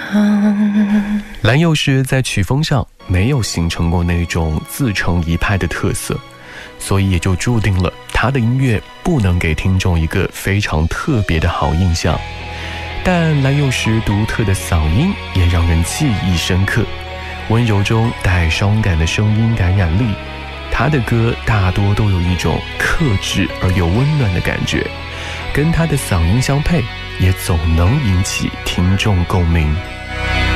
蓝又时在曲风上没有形成过那种自成一派的特色，所以也就注定了他的音乐不能给听众一个非常特别的好印象。但蓝又时独特的嗓音也让人记忆深刻，温柔中带伤感的声音感染力，他的歌大多都有一种克制而又温暖的感觉，跟他的嗓音相配，也总能引起听众共鸣。